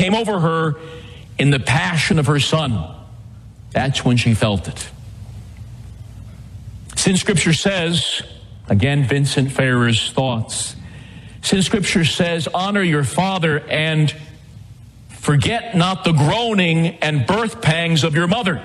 came over her in the passion of her Son. That's when she felt it. Since Scripture says, again, Vincent Ferrer's thoughts, since Scripture says, honor your father and forget not the groaning and birth pangs of your mother.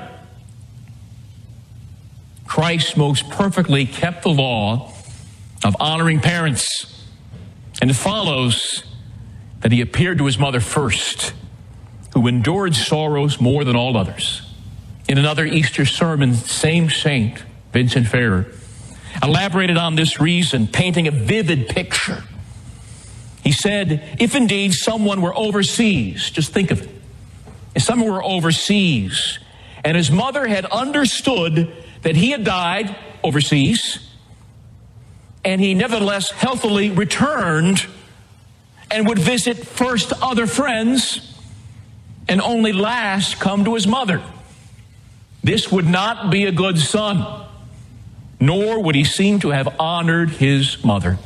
Christ most perfectly kept the law of honoring parents, and it follows that he appeared to his mother first, who endured sorrows more than all others. In another Easter sermon, same saint, Vincent Ferrer, elaborated on this reason, painting a vivid picture. He said, if indeed someone were overseas, just think of it, if someone were overseas and his mother had understood that he had died overseas and he nevertheless healthily returned and would visit first other friends and only last come to his mother, this would not be a good son, nor would he seem to have honored his mother.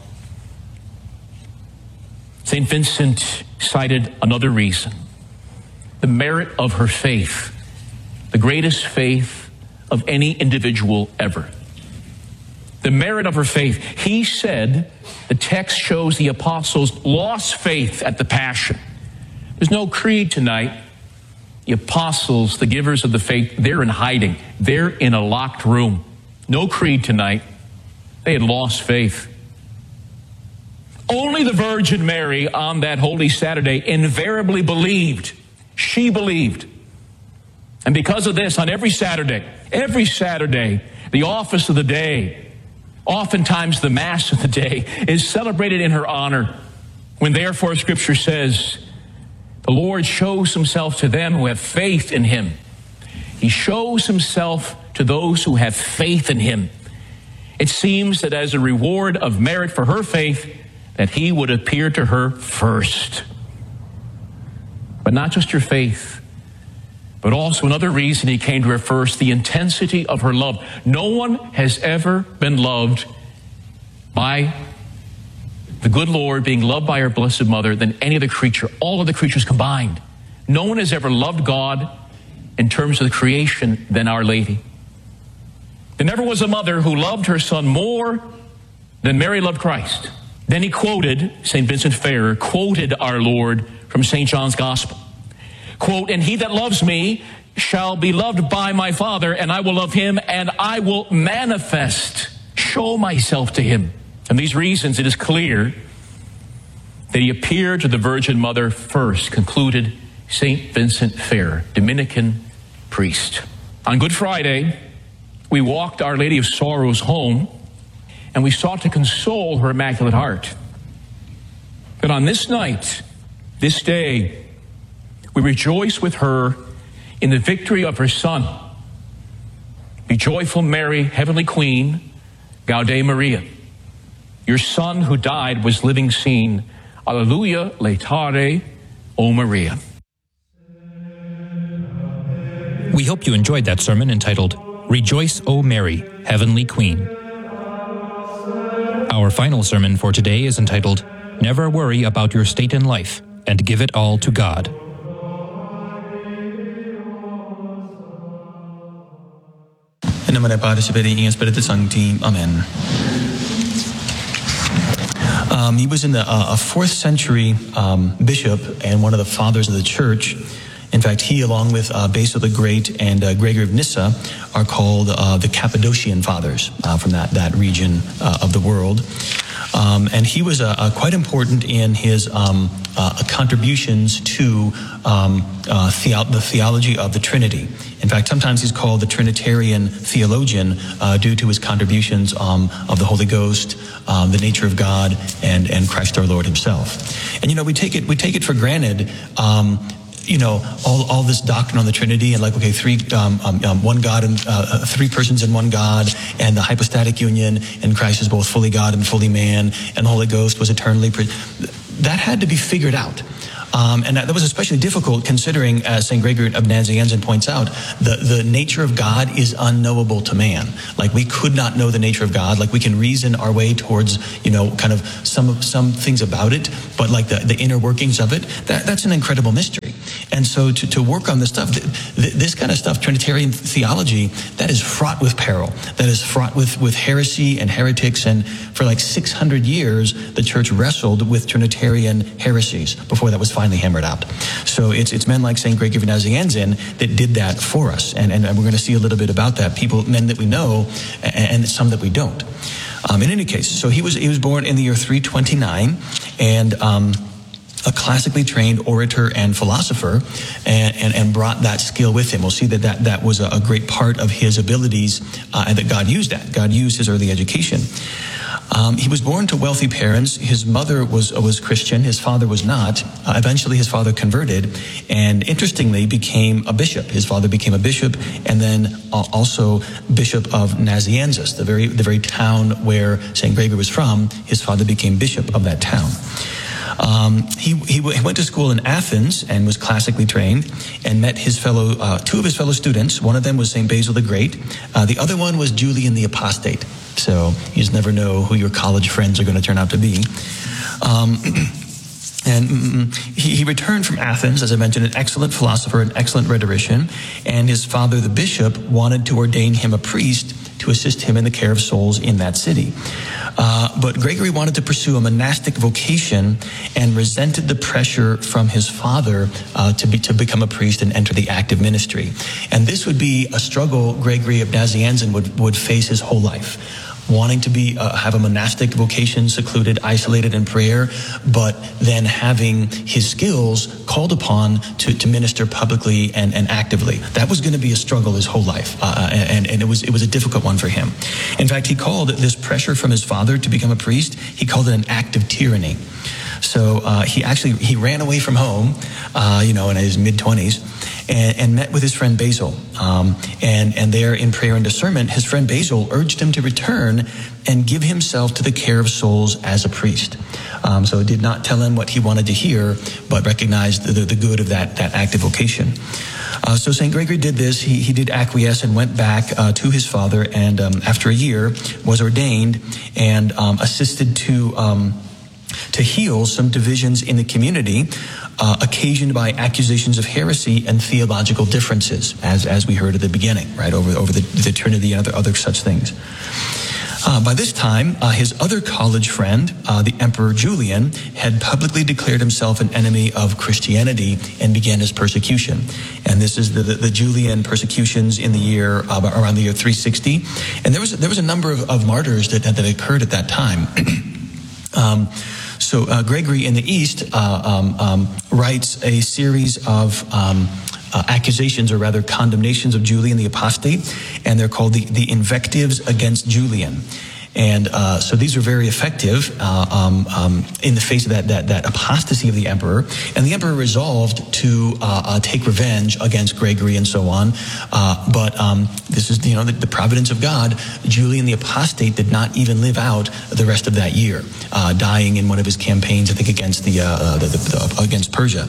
St. Vincent cited another reason, the merit of her faith, the greatest faith of any individual ever. The merit of her faith. He said the text shows the apostles lost faith at the Passion. There's no creed tonight. The apostles, the givers of the faith, they're in hiding. They're in a locked room. No creed tonight. They had lost faith. Only the Virgin Mary on that Holy Saturday invariably believed. She believed. And because of this, on every Saturday, the office of the day, oftentimes the Mass of the day, is celebrated in her honor. When therefore Scripture says, the Lord shows himself to them who have faith in him. He shows himself to those who have faith in him. It seems that as a reward of merit for her faith, that he would appear to her first. But not just her faith, but also another reason he came to her first, the intensity of her love. No one has ever been loved by the good Lord, being loved by our Blessed Mother, than any other creature, all of the creatures combined. No one has ever loved God in terms of the creation than Our Lady. There never was a mother who loved her son more than Mary loved Christ. Then he quoted, St. Vincent Ferrer quoted our Lord from St. John's Gospel. Quote, and he that loves me shall be loved by my Father, and I will love him, and I will show myself to him. And these reasons, it is clear that he appeared to the Virgin Mother first, concluded St. Vincent Ferrer, Dominican priest. On Good Friday, we walked Our Lady of Sorrows home, and we sought to console her Immaculate Heart. But on this night, this day, we rejoice with her in the victory of her Son. Be joyful, Mary, Heavenly Queen, Gaude Maria. Your Son who died was living seen. Alleluia, laetare, O Maria. We hope you enjoyed that sermon entitled, Rejoice, O Mary, Heavenly Queen. Our final sermon for today is entitled, Never Worry About Your State in Life, and Give It All to God. In nomine Patris et Filii et Spiritus Sancti. Amen. He was in a 4th century bishop and one of the fathers of the church. In fact, he, along with Basil the Great and Gregory of Nyssa, are called the Cappadocian Fathers from that region of the world. And he was quite important in his contributions to the theology of the Trinity. In fact, sometimes he's called the Trinitarian theologian due to his contributions of the Holy Ghost, the nature of God, and Christ our Lord himself. And we take it for granted. All this doctrine on the Trinity and one God and 3 persons in one God, and the hypostatic union, and Christ is both fully God and fully man, and the Holy Ghost was eternally. That had to be figured out. And that was especially difficult considering, as St. Gregory of Nazianzen points out, the nature of God is unknowable to man. Like, we could not know the nature of God. Like, we can reason our way towards, some things about it, but like the inner workings of it, that's an incredible mystery. And so to work on this stuff, this kind of stuff, Trinitarian theology, that is fraught with peril. That is fraught with heresy and heretics. And for like 600 years, the church wrestled with Trinitarian heresies before that was finally hammered out. So it's men like St. Gregory of Nazianzen that did that for us. And we're going to see a little bit about that. Men that we know and some that we don't. In any case, so he was born in the year 329, and a classically trained orator and philosopher, and brought that skill with him. We'll see that was a great part of his abilities, and that God used that. God used his early education. He was born to wealthy parents. His mother was Christian. His father was not. Eventually, his father converted, and interestingly, became a bishop. His father became a bishop, and then also Bishop of Nazianzus, the very town where St. Gregory was from. His father became bishop of that town. He went to school in Athens and was classically trained, and met two of his fellow students. One of them was St. Basil the Great. The other one was Julian the Apostate. So you just never know who your college friends are going to turn out to be. And he returned from Athens, as I mentioned, an excellent philosopher, an excellent rhetorician, and his father, the bishop, wanted to ordain him a priest to assist him in the care of souls in that city. But Gregory wanted to pursue a monastic vocation and resented the pressure from his father to become a priest and enter the active ministry. And this would be a struggle Gregory of Nazianzen would face his whole life. Wanting to have a monastic vocation, secluded, isolated in prayer, but then having his skills called upon to minister publicly and actively. That was going to be a struggle his whole life, and it was a difficult one for him. In fact, he called this pressure from his father to become a priest, he called it an act of tyranny. So he ran away from home, in his mid-20s, and met with his friend Basil. And there in prayer and discernment, his friend Basil urged him to return and give himself to the care of souls as a priest. So did not tell him what he wanted to hear, but recognized the good of that active vocation. So St. Gregory did this. He did acquiesce and went back to his father, and after a year was ordained and assisted to heal some divisions in the community occasioned by accusations of heresy and theological differences, as we heard at the beginning, right, over the Trinity and other such things. By this time, his other college friend, the Emperor Julian, had publicly declared himself an enemy of Christianity and began his persecution. And this is the Julian persecutions in the year around the year 360. And there was a number of martyrs that occurred at that time. So Gregory in the East writes a series of accusations, or rather condemnations, of Julian the Apostate, and they're called the Invectives Against Julian. And so these are very effective in the face of that apostasy of the emperor. And the emperor resolved to take revenge against Gregory and so on. But this is the providence of God. Julian the Apostate did not even live out the rest of that year, dying in one of his campaigns, I think, against against Persia.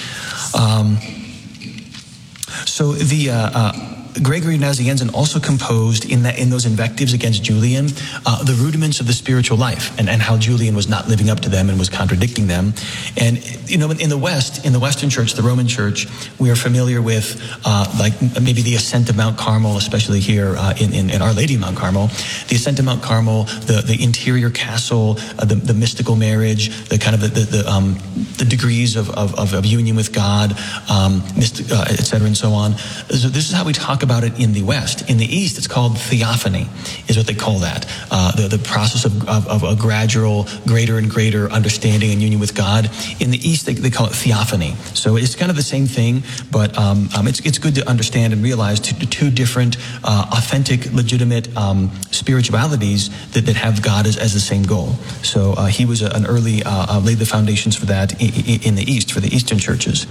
So Gregory of Nazianzen also composed in those invectives against Julian the rudiments of the spiritual life, and how Julian was not living up to them and was contradicting them. And in the West, in the Western Church, the Roman Church, we are familiar with like maybe the ascent of Mount Carmel, especially here in Our Lady of Mount Carmel, the ascent of Mount Carmel, the interior castle, the mystical marriage, the kind of the degrees of union with God, etc. and so on. So this is how we talk about it in the West. In the East, it's called theophany, is what they call that. The process of a gradual, greater and greater understanding and union with God. In the East, they call it theophany. So it's kind of the same thing, but it's good to understand and realize two different, authentic, legitimate spiritualities that have God as the same goal. So he was an early, laid the foundations for that in the East, for the Eastern churches.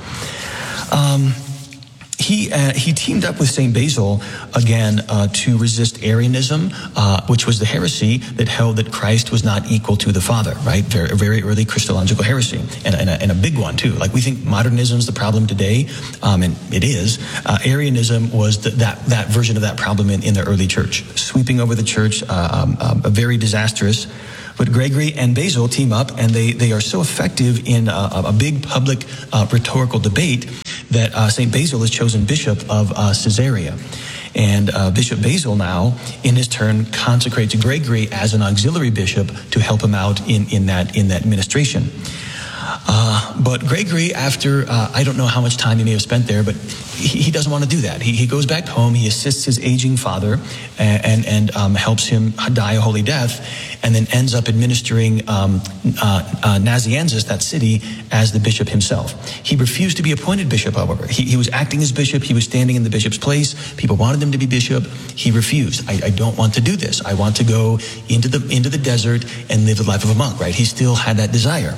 He teamed up with St. Basil again to resist Arianism, which was the heresy that held that Christ was not equal to the Father, right? Very, very early Christological heresy, and a big one too. Like we think modernism is the problem today, and it is. Arianism was that version of that problem in the early church, sweeping over the church, very disastrous. But Gregory and Basil team up, and they are so effective in a big public rhetorical debate that St. Basil is chosen bishop of Caesarea. And Bishop Basil now, in his turn, consecrates Gregory as an auxiliary bishop to help him out in that administration. But Gregory, after, I don't know how much time he may have spent there, but he doesn't want to do that. He goes back home, he assists his aging father, and helps him die a holy death, and then ends up administering Nazianzus, that city, as the bishop himself. He refused to be appointed bishop, however. He was acting as bishop, he was standing in the bishop's place, people wanted him to be bishop, he refused. I don't want to do this. I want to go into the desert and live the life of a monk, right? He still had that desire.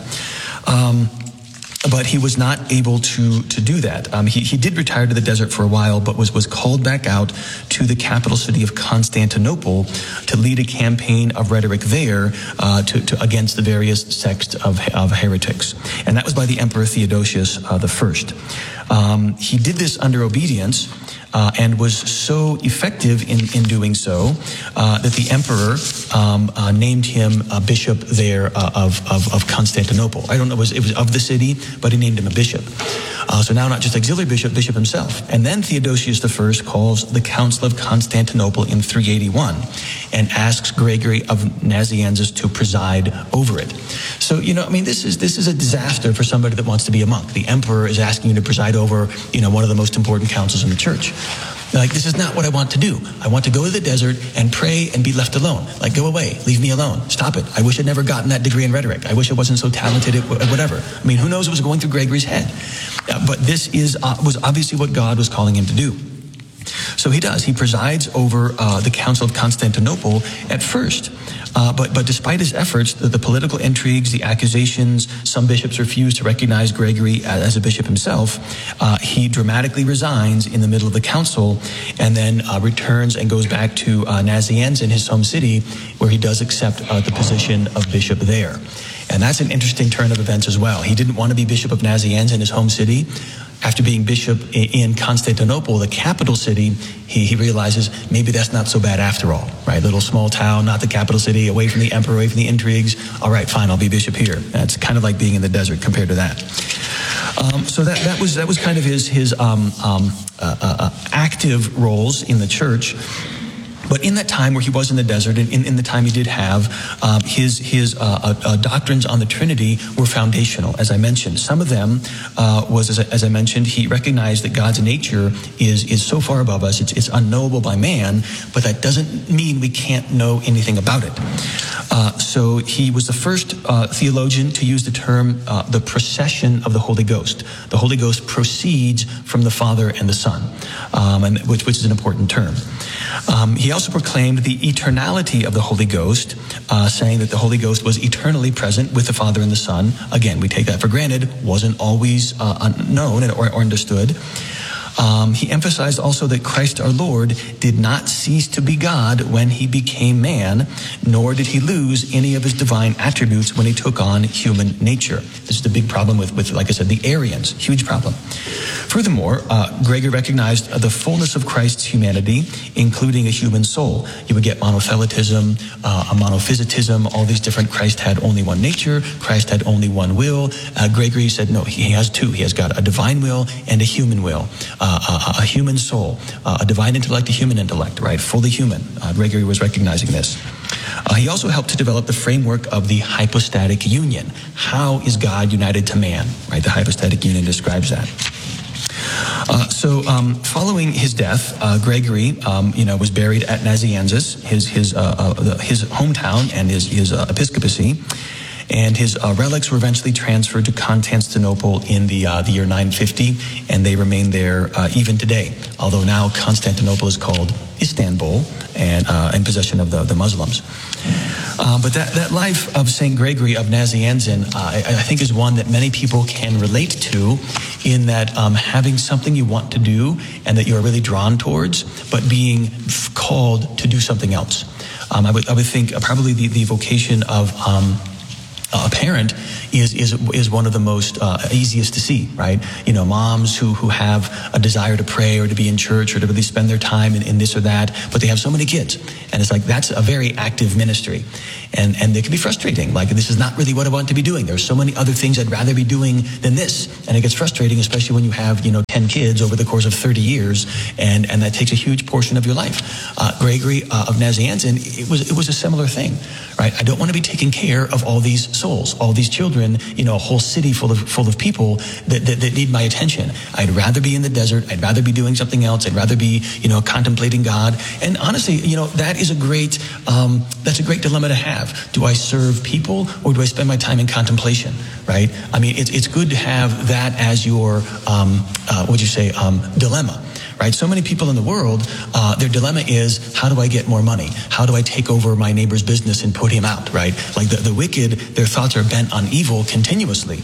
But he was not able to do that. He did retire to the desert for a while, but was called back out to the capital city of Constantinople to lead a campaign of rhetoric there to against the various sects of heretics. And that was by the Emperor Theodosius I. He did this under obedience, and was so effective in doing so that the emperor named him a bishop there of Constantinople. I don't know, it was of the city, but he named him a bishop. So now not just auxiliary bishop himself. And then Theodosius I calls the Council of Constantinople in 381 and asks Gregory of Nazianzus to preside over it. So, this is a disaster for somebody that wants to be a monk. The emperor is asking you to preside over, one of the most important councils in the church. Like, this is not what I want to do. I want to go to the desert and pray and be left alone. Like, go away. Leave me alone. Stop it. I wish I'd never gotten that degree in rhetoric. I wish I wasn't so talented at whatever. I mean, who knows what was going through Gregory's head? But this was obviously what God was calling him to do. So he does. He presides over the Council of Constantinople at first. But despite his efforts, the political intrigues, the accusations, some bishops refuse to recognize Gregory as a bishop himself. He dramatically resigns in the middle of the council and then returns and goes back to Nazianzus in his home city, where he does accept the position of bishop there. And that's an interesting turn of events as well. He didn't want to be bishop of Nazianzus in his home city. After being bishop in Constantinople, the capital city, he realizes maybe that's not so bad after all, right? Little small town, not the capital city, away from the emperor, away from the intrigues. All right, fine, I'll be bishop here. That's kind of like being in the desert compared to that. So that was kind of his active roles in the church. But in that time where he was in the desert, and in the time he did have, his doctrines on the Trinity were foundational, as I mentioned. Some of them was, as I mentioned, he recognized that God's nature is so far above us, it's unknowable by man, but that doesn't mean we can't know anything about it. So he was the first theologian to use the term the procession of the Holy Ghost. The Holy Ghost proceeds from the Father and the Son, which is an important term. He also proclaimed the eternality of the Holy Ghost, saying that the Holy Ghost was eternally present with the Father and the Son. Again, we take that for granted, wasn't always known or understood. He emphasized also that Christ our Lord did not cease to be God when he became man, nor did he lose any of his divine attributes when he took on human nature. This is the big problem with like I said, the Arians. Huge problem. Furthermore, Gregory recognized the fullness of Christ's humanity, including a human soul. You would get monothelitism, a monophysitism, all these different. Christ had only one nature. Christ had only one will. Gregory said, no, he has two. He has got a divine will and a human will. A human soul, a divine intellect, a human intellect, right? Fully human. Gregory was recognizing this. He also helped to develop the framework of the hypostatic union. How is God united to man, right? The hypostatic union describes that. So following his death, Gregory, was buried at Nazianzus, his hometown and his episcopacy. And his relics were eventually transferred to Constantinople in the year 950, and they remain there even today. Although now Constantinople is called Istanbul, and in possession of the Muslims. But that life of Saint Gregory of Nazianzus, I think, is one that many people can relate to, in that having something you want to do and that you are really drawn towards, but being called to do something else. I would think probably the vocation of a parent is one of the most easiest to see, right? Moms who have a desire to pray or to be in church or to really spend their time in this or that, but they have so many kids. And it's like, that's a very active ministry. And they can be frustrating. Like, this is not really what I want to be doing. There's so many other things I'd rather be doing than this. And it gets frustrating, especially when you have, 10 kids over the course of 30 years. And that takes a huge portion of your life. Gregory of Nazianzen, it was a similar thing, right? I don't want to be taking care of all these souls, all these children, a whole city full of people that need my attention. I'd rather be in the desert. I'd rather be doing something else. I'd rather be, contemplating God. And honestly, that is that's a great dilemma to have. Do I serve people or do I spend my time in contemplation, right? I mean, it's good to have that as your, dilemma. Right? So many people in the world, their dilemma is, how do I get more money? How do I take over my neighbor's business and put him out? Right? Like the wicked, their thoughts are bent on evil continuously.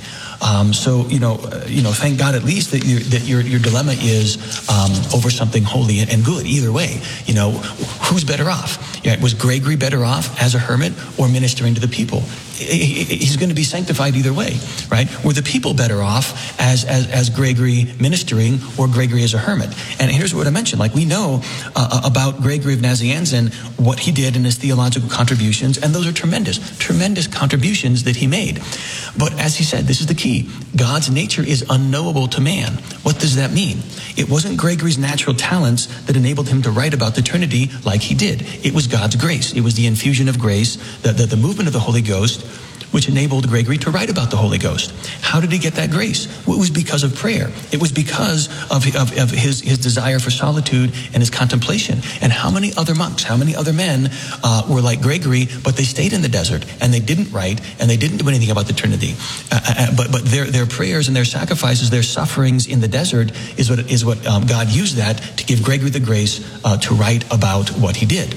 Thank God at least that your dilemma is over something holy and good. Either way, who's better off? Was Gregory better off as a hermit or ministering to the people? He's going to be sanctified either way, right? Were the people better off as Gregory ministering or Gregory as a hermit? And here's what I mentioned. Like, we know about Gregory of Nazianzen, what he did in his theological contributions, and those are tremendous contributions that he made. But as he said, this is the key. God's nature is unknowable to man. What does that mean? It wasn't Gregory's natural talents that enabled him to write about the Trinity like he did. It was God's grace. It was the infusion of grace, the movement of the Holy Ghost, which enabled Gregory to write about the Holy Ghost. How did he get that grace? Well, it was because of prayer. It was because of his desire for solitude and his contemplation. And how many other monks, how many other men were like Gregory, but they stayed in the desert and they didn't write and they didn't do anything about the Trinity. But their prayers and their sacrifices, their sufferings in the desert is what God used that to give Gregory the grace to write about what he did.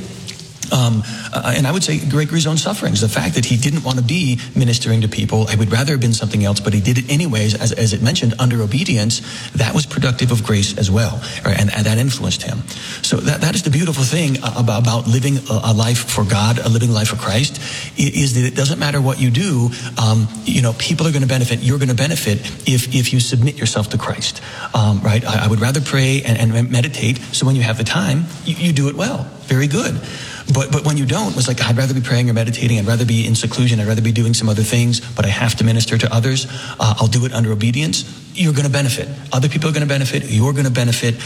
And I would say Gregory's own sufferings, the fact that he didn't want to be ministering to people, I would rather have been something else, but he did it anyways, as it mentioned, under obedience. That was productive of grace as well, right? And that influenced him. So that is the beautiful thing about living a life for God, a living life for Christ, is that it doesn't matter what you do. People are going to benefit. You're going to benefit if you submit yourself to Christ, right? I would rather pray and meditate. So when you have the time, you do it well. Very good. But when you don't, it's like, I'd rather be praying or meditating. I'd rather be in seclusion. I'd rather be doing some other things, but I have to minister to others. I'll do it under obedience. You're going to benefit. Other people are going to benefit. You're going to benefit.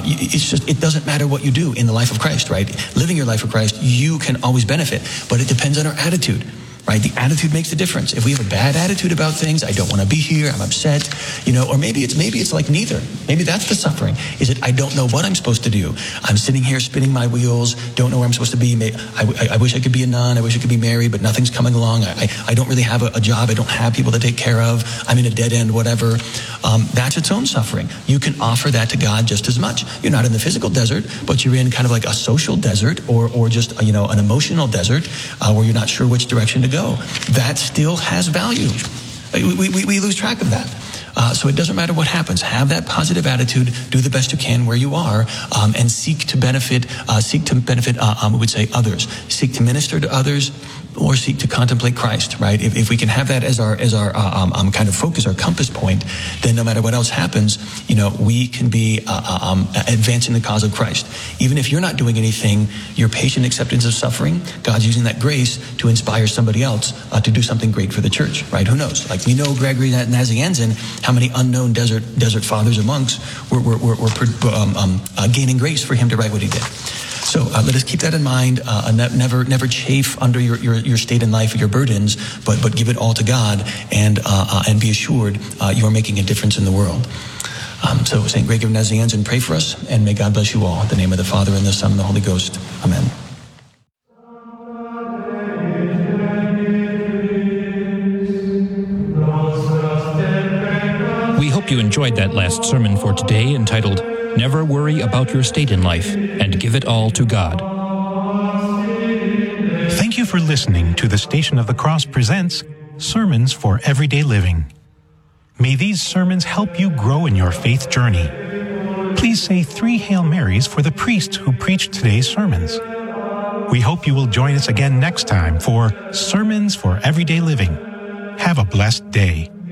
It doesn't matter what you do in the life of Christ, right? Living your life for Christ, you can always benefit, but it depends on our attitude. Right? The attitude makes the difference. If we have a bad attitude about things, I don't want to be here, I'm upset, or maybe it's like neither. Maybe that's the suffering. Is it, I don't know what I'm supposed to do. I'm sitting here spinning my wheels, don't know where I'm supposed to be. I wish I could be a nun, I wish I could be married, but nothing's coming along. I don't really have a job, I don't have people to take care of, I'm in a dead end, whatever. That's its own suffering. You can offer that to God just as much. You're not in the physical desert, but you're in kind of like a social desert or just, an emotional desert where you're not sure which direction to go. That still has value. We lose track of that. So it doesn't matter what happens. Have that positive attitude. Do the best you can where you are, and seek to benefit. We would say others. Seek to minister to others, or seek to contemplate Christ. Right? If we can have that as our kind of focus, our compass point, then no matter what else happens, we can be advancing the cause of Christ. Even if you're not doing anything, your patient acceptance of suffering, God's using that grace to inspire somebody else to do something great for the church. Right? Who knows? Like we know Gregory Nazianzen, how many unknown desert fathers or monks were gaining grace for him to write what he did. So let us keep that in mind. Never chafe under your state in life or your burdens, but give it all to God and be assured you are making a difference in the world. So St. Gregory of Nazianzen, pray for us, and may God bless you all. In the name of the Father, and the Son, and the Holy Ghost. Amen. We hope you enjoyed that last sermon for today, entitled Never Worry About Your State in Life and Give It All to God. Thank you for listening to the Station of the Cross presents Sermons for Everyday Living. May these sermons help you grow in your faith journey. Please say 3 Hail Marys for the priests who preached today's sermons. We hope you will join us again next time for Sermons for Everyday Living. Have a blessed day.